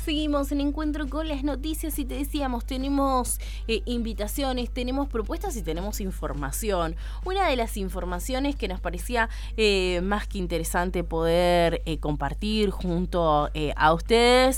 Seguimos en Encuentro con las Noticias y te decíamos, tenemos invitaciones, tenemos propuestas y tenemos información. Una de las informaciones que nos parecía más que interesante poder compartir junto a ustedes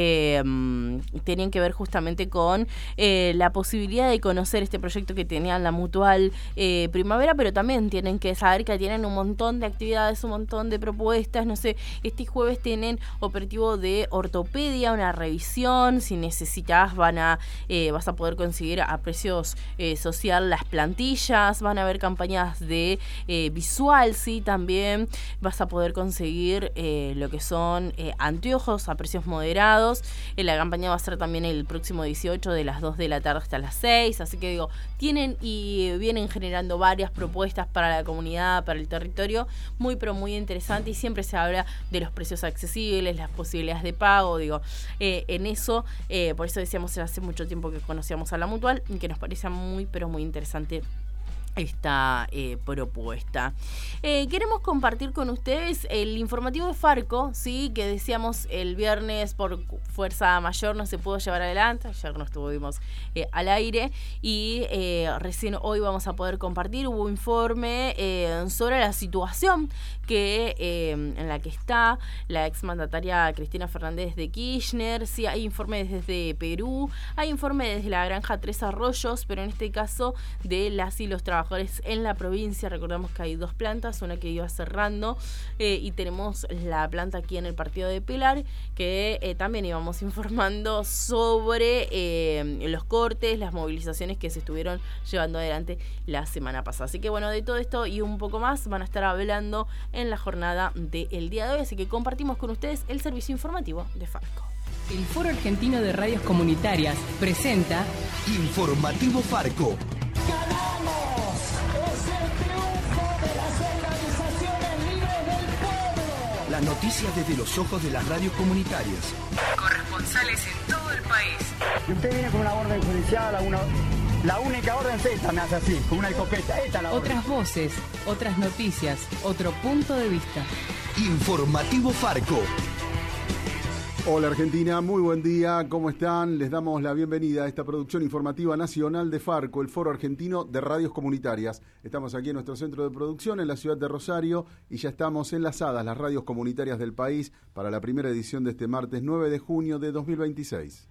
tenían que ver justamente con la posibilidad de conocer este proyecto que tenían la Mutual Primavera, pero también tienen que saber que tienen un montón de actividades, un montón de propuestas. No sé, este jueves tienen operativo de ortopedia, una revisión. Si necesitas vas a poder conseguir a precios social las plantillas. Van a haber campañas de visual, sí, también vas a poder conseguir lo que son anteojos a precios moderados. La campaña va a ser también el próximo 18 de las 2 de la tarde hasta las 6, así que digo, tienen y vienen generando varias propuestas para la comunidad, para el territorio, muy pero muy interesante, y siempre se habla de los precios accesibles, las posibilidades de pago, digo, en eso, por eso decíamos hace mucho tiempo que conocíamos a la Mutual, que nos parece muy pero muy interesante esta propuesta. Queremos compartir con ustedes el informativo de Farco, sí, que decíamos el viernes por fuerza mayor no se pudo llevar adelante, ayer no estuvimos al aire, y recién hoy vamos a poder compartir. Hubo informe sobre la situación que en la que está la exmandataria Cristina Fernández de Kirchner. Sí, hay informe desde Perú, hay informe desde la granja Tres Arroyos, pero en este caso de las y los trabajadores en la provincia. Recordamos que hay 2 plantas, una que iba cerrando y tenemos la planta aquí en el partido de Pilar, que también íbamos informando sobre los cortes, las movilizaciones que se estuvieron llevando adelante la semana pasada. Así que bueno, de todo esto y un poco más van a estar hablando en la jornada del día de hoy, así que compartimos con ustedes el servicio informativo de Farco. El Foro Argentino de Radios Comunitarias presenta Informativo Farco. ¡Ganamos! ¡Es el triunfo de las organizaciones libres del pueblo! Las noticias desde los ojos de las radios comunitarias. corresponsales en todo el país. Y usted viene con una orden judicial, la única orden es esta, me hace así, con una escopeta. Esta es la orden. Otras voces, otras noticias, otro punto de vista. Informativo Farco. Hola Argentina, muy buen día, ¿cómo están? Les damos la bienvenida a esta producción informativa nacional de Farco, el Foro Argentino de Radios Comunitarias. Estamos aquí en nuestro centro de producción en la ciudad de Rosario y ya estamos enlazadas las radios comunitarias del país para la primera edición de este martes 9 de junio de 2026.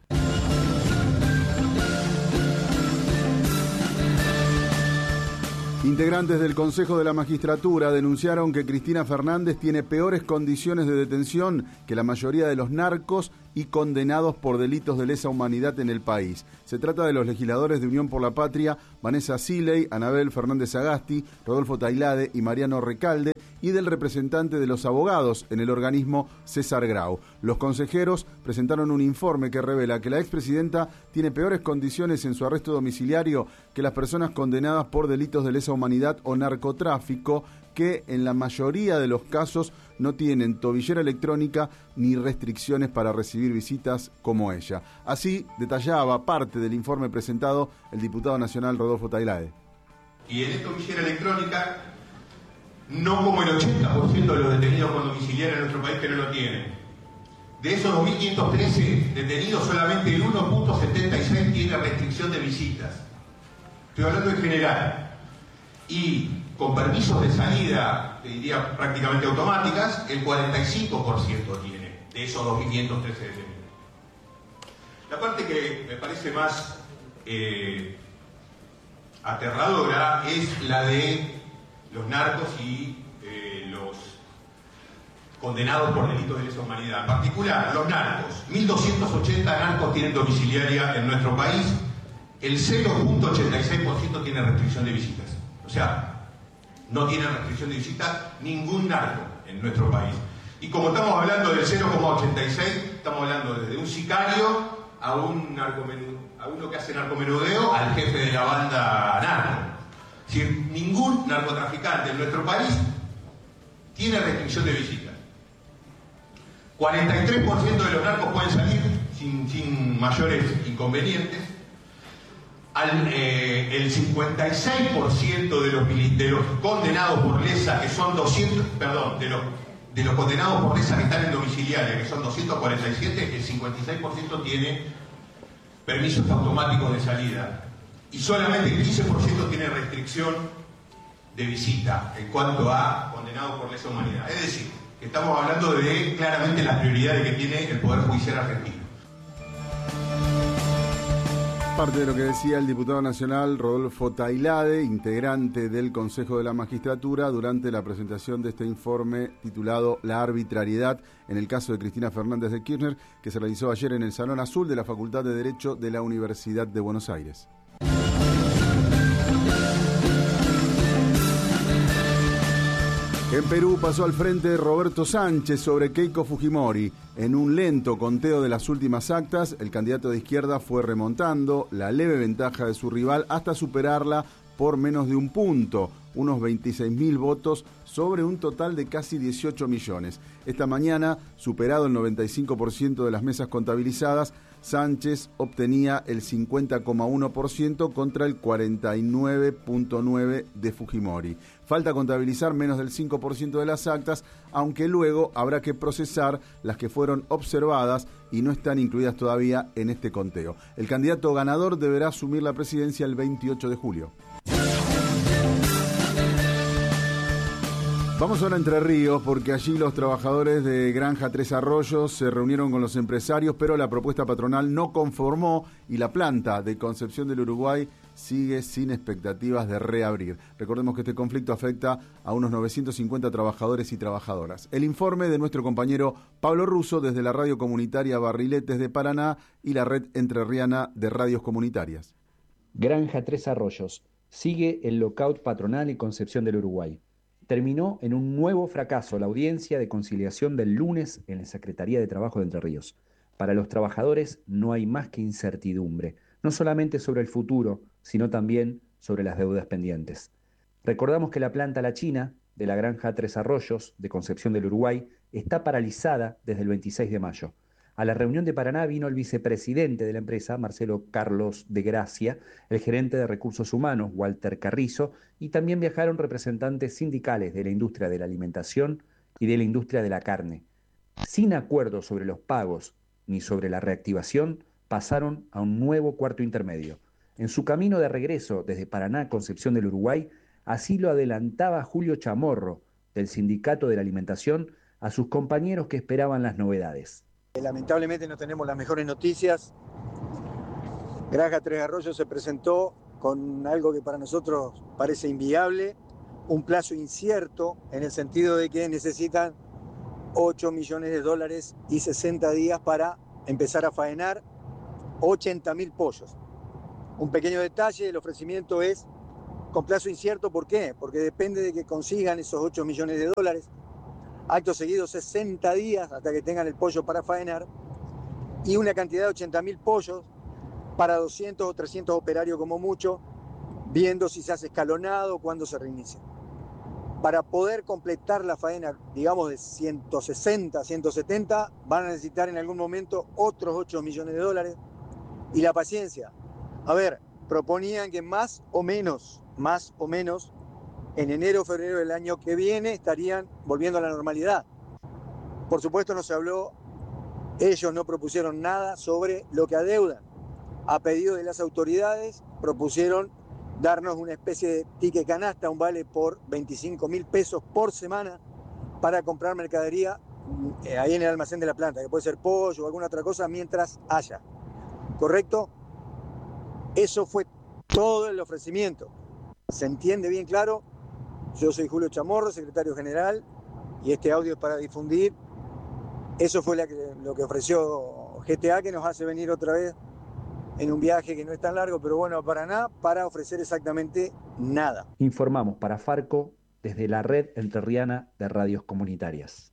Integrantes del Consejo de la Magistratura denunciaron que Cristina Fernández tiene peores condiciones de detención que la mayoría de los narcos y condenados por delitos de lesa humanidad en el país. Se trata de los legisladores de Unión por la Patria, Vanessa Siley, Anabel Fernández Agasti, Rodolfo Tailade y Mariano Recalde, y del representante de los abogados en el organismo, César Grau. Los consejeros presentaron un informe que revela que la expresidenta tiene peores condiciones en su arresto domiciliario que las personas condenadas por delitos de lesa humanidad o narcotráfico, que en la mayoría de los casos no tienen tobillera electrónica ni restricciones para recibir visitas como ella. Así detallaba parte del informe presentado el diputado nacional Rodolfo Tailade. Y en esta tobillera electrónica, no como el 80% de los detenidos con domiciliaria en nuestro país que no lo tienen. De esos 2.513 detenidos, solamente el 1.76 tiene restricción de visitas. Estoy hablando en general. Y con permisos de salida, te diría prácticamente automáticas, el 45% tiene de esos 2.513 detenidos. La parte que me parece más aterradora es la de los narcos y los condenados por delitos de lesa humanidad. En particular, los narcos. 1.280 narcos tienen domiciliaria en nuestro país. El 0.86% tiene restricción de visitas. O sea, no tiene restricción de visitas ningún narco en nuestro país. Y como estamos hablando del 0.86, estamos hablando desde un sicario a uno que hace narcomenudeo, al jefe de la banda narco. Es decir, ningún narcotraficante en nuestro país tiene restricción de visitas. 43% de los narcos pueden salir sin mayores inconvenientes. El 56% de los condenados por lesa, que son 200, perdón, de de los condenados por lesa que están en domiciliaria, que son 247, el 56% tiene permisos automáticos de salida. Y solamente el 15% tiene restricción de visita en cuanto a condenados por lesa humanidad. Es decir, que estamos hablando de claramente las prioridades que tiene el Poder Judicial argentino. Parte de lo que decía el diputado nacional Rodolfo Tailade, integrante del Consejo de la Magistratura, durante la presentación de este informe titulado La arbitrariedad en el caso de Cristina Fernández de Kirchner, que se realizó ayer en el Salón Azul de la Facultad de Derecho de la Universidad de Buenos Aires. En Perú pasó al frente Roberto Sánchez sobre Keiko Fujimori. En un lento conteo de las últimas actas, el candidato de izquierda fue remontando la leve ventaja de su rival hasta superarla por menos de un punto, unos 26.000 votos sobre un total de casi 18 millones. Esta mañana, superado el 95% de las mesas contabilizadas, Sánchez obtenía el 50,1% contra el 49,9% de Fujimori. Falta contabilizar menos del 5% de las actas, aunque luego habrá que procesar las que fueron observadas y no están incluidas todavía en este conteo. El candidato ganador deberá asumir la presidencia el 28 de julio. Vamos ahora a Entre Ríos, porque allí los trabajadores de Granja Tres Arroyos se reunieron con los empresarios, pero la propuesta patronal no conformó y la planta de Concepción del Uruguay sigue sin expectativas de reabrir. Recordemos que este conflicto afecta a unos 950 trabajadores y trabajadoras. El informe de nuestro compañero Pablo Russo desde la radio comunitaria Barriletes de Paraná y la red entrerriana de radios comunitarias. Granja Tres Arroyos. Sigue el lockout patronal en Concepción del Uruguay. Terminó en un nuevo fracaso la audiencia de conciliación del lunes en la Secretaría de Trabajo de Entre Ríos. Para los trabajadores no hay más que incertidumbre, no solamente sobre el futuro, sino también sobre las deudas pendientes. Recordamos que la planta La China de la Granja Tres Arroyos de Concepción del Uruguay está paralizada desde el 26 de mayo. A la reunión de Paraná vino el vicepresidente de la empresa, Marcelo Carlos de Gracia, el gerente de Recursos Humanos, Walter Carrizo, y también viajaron representantes sindicales de la industria de la alimentación y de la industria de la carne. Sin acuerdo sobre los pagos ni sobre la reactivación, pasaron a un nuevo cuarto intermedio. En su camino de regreso desde Paraná a Concepción del Uruguay, así lo adelantaba Julio Chamorro, del Sindicato de la Alimentación, a sus compañeros que esperaban las novedades. Lamentablemente no tenemos las mejores noticias. Granja Tres Arroyos se presentó con algo que para nosotros parece inviable, un plazo incierto en el sentido de que necesitan 8 millones de dólares y 60 días para empezar a faenar 80.000 pollos. Un pequeño detalle, el ofrecimiento es con plazo incierto. ¿Por qué? Porque depende de que consigan esos 8 millones de dólares. Acto seguido 60 días hasta que tengan el pollo para faenar y una cantidad de 80.000 pollos para 200 o 300 operarios como mucho, viendo si se hace escalonado o cuándo se reinicia. Para poder completar la faena, digamos de 160, 170, van a necesitar en algún momento otros 8 millones de dólares y la paciencia. A ver, proponían que más o menos, en enero o febrero del año que viene estarían volviendo a la normalidad. Por supuesto no se habló, ellos no propusieron nada sobre lo que adeudan. A pedido de las autoridades propusieron darnos una especie de ticket canasta, un vale por 25.000 pesos por semana para comprar mercadería ahí en el almacén de la planta, que puede ser pollo o alguna otra cosa mientras haya. ¿Correcto? Eso fue todo el ofrecimiento. ¿Se entiende bien claro? Yo soy Julio Chamorro, secretario general, y este audio es para difundir. Eso fue lo que ofreció GTA, que nos hace venir otra vez en un viaje que no es tan largo, pero bueno, a Paraná, para ofrecer exactamente nada. Informamos para Farco desde la red entrerriana de radios comunitarias.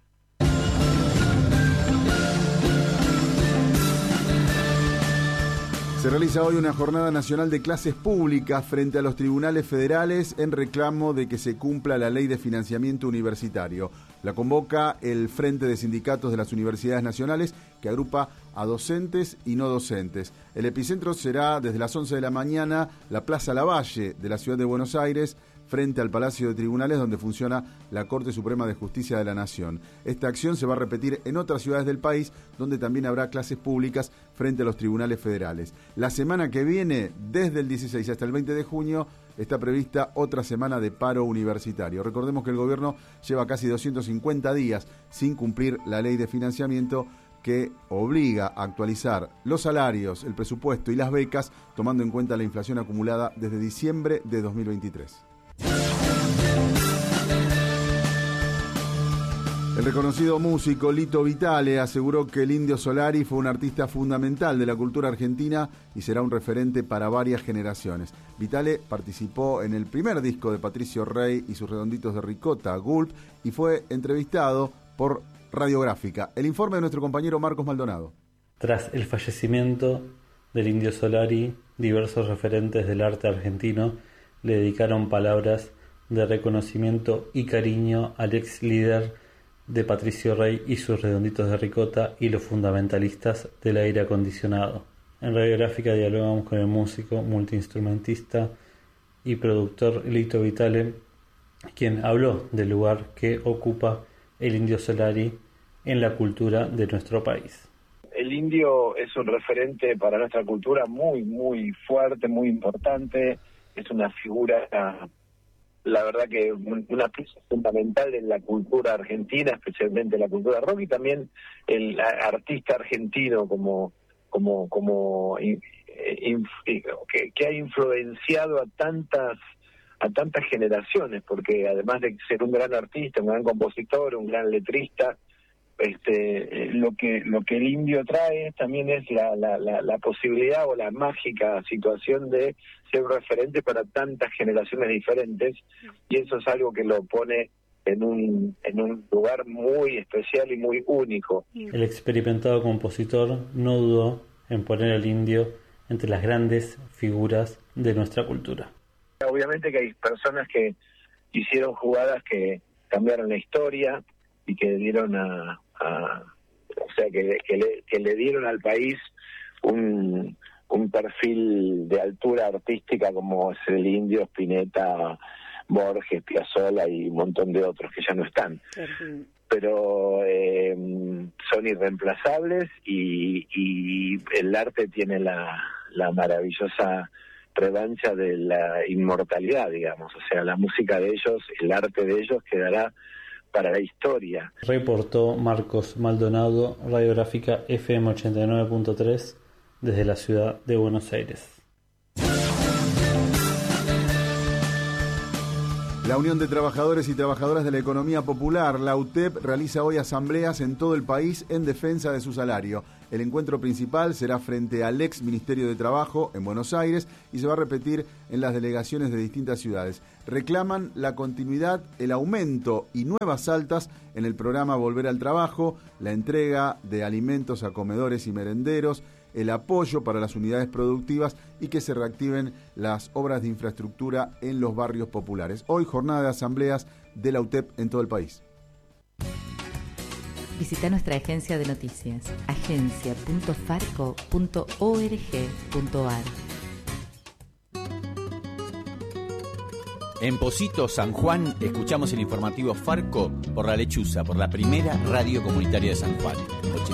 Se realiza hoy una jornada nacional de clases públicas frente a los tribunales federales en reclamo de que se cumpla la ley de financiamiento universitario. La convoca el Frente de Sindicatos de las Universidades Nacionales, que agrupa a docentes y no docentes. El epicentro será desde las 11 de la mañana la Plaza Lavalle de la ciudad de Buenos Aires, frente al Palacio de Tribunales donde funciona la Corte Suprema de Justicia de la Nación. Esta acción se va a repetir en otras ciudades del país donde también habrá clases públicas frente a los tribunales federales. La semana que viene, desde el 16 hasta el 20 de junio, está prevista otra semana de paro universitario. Recordemos que el gobierno lleva casi 250 días sin cumplir la ley de financiamiento que obliga a actualizar los salarios, el presupuesto y las becas, tomando en cuenta la inflación acumulada desde diciembre de 2023. El reconocido músico Lito Vitale aseguró que el Indio Solari fue un artista fundamental de la cultura argentina y será un referente para varias generaciones. Vitale participó en el primer disco de Patricio Rey y sus Redonditos de Ricota, Gulp, y fue entrevistado por Radiográfica. El informe de nuestro compañero Marcos Maldonado. Tras el fallecimiento del Indio Solari, diversos referentes del arte argentino le dedicaron palabras de reconocimiento y cariño al ex líder de Patricio Rey y sus Redonditos de Ricota y los fundamentalistas del aire acondicionado. En Radiográfica dialogamos con el músico, multiinstrumentista y productor Lito Vitale, quien habló del lugar que ocupa el Indio Solari en la cultura de nuestro país. El indio es un referente para nuestra cultura muy, muy fuerte, muy importante. Es una figura, la verdad que una pieza fundamental en la cultura argentina, especialmente la cultura rock, y también el artista argentino que ha influenciado a tantas generaciones, porque además de ser un gran artista, un gran compositor, un gran letrista, lo que el indio trae también es la posibilidad o la mágica situación de ser un referente para tantas generaciones diferentes, y eso es algo que lo pone en un lugar muy especial y muy único. El experimentado compositor no dudó en poner al indio entre las grandes figuras de nuestra cultura. Obviamente que hay personas que hicieron jugadas que cambiaron la historia y que dieron que le dieron al país un perfil de altura artística como es el Indio, Spinetta, Borges, Piazzolla y un montón de otros que ya no están. Pero son irreemplazables y el arte tiene la maravillosa revancha de la inmortalidad, digamos. O sea, la música de ellos, el arte de ellos quedará para la historia. Reportó Marcos Maldonado, Radiográfica FM 89.3 desde la ciudad de Buenos Aires. La Unión de Trabajadores y Trabajadoras de la Economía Popular, la UTEP, realiza hoy asambleas en todo el país en defensa de su salario. El encuentro principal será frente al ex Ministerio de Trabajo en Buenos Aires y se va a repetir en las delegaciones de distintas ciudades. Reclaman la continuidad, el aumento y nuevas altas en el programa Volver al Trabajo, la entrega de alimentos a comedores y merenderos, el apoyo para las unidades productivas y que se reactiven las obras de infraestructura en los barrios populares. Hoy jornada de asambleas de la UTEP en todo el país. Visita nuestra agencia de noticias, agencia.farco.org.ar. En Pocito, San Juan, escuchamos el informativo Farco por La Lechuza, por la primera radio comunitaria de San Juan,